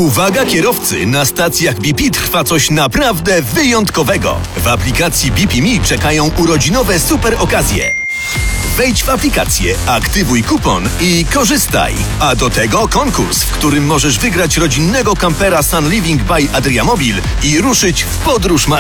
Uwaga kierowcy, na stacjach BP trwa coś naprawdę wyjątkowego. W aplikacji BP Me czekają urodzinowe super okazje. Wejdź w aplikację, aktywuj kupon i korzystaj. A do tego konkurs, w którym możesz wygrać rodzinnego kampera Sun Living by Adriamobil i ruszyć w podróż